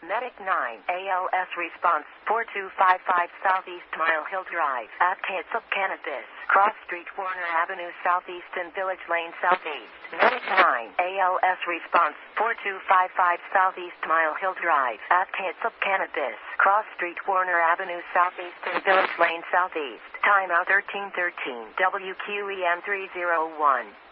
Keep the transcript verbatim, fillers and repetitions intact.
Medic nine, A L S response, four two five five Southeast Mile Hill Drive, at Kitsap Cannabis, Cross Street, Warner Avenue Southeast and Village Lane Southeast. Medic nine, A L S response, four two five five Southeast Mile Hill Drive, at Kitsap Cannabis, Cross Street, Warner Avenue Southeast and Village Lane Southeast. Timeout thirteen thirteen, W Q E M three oh one.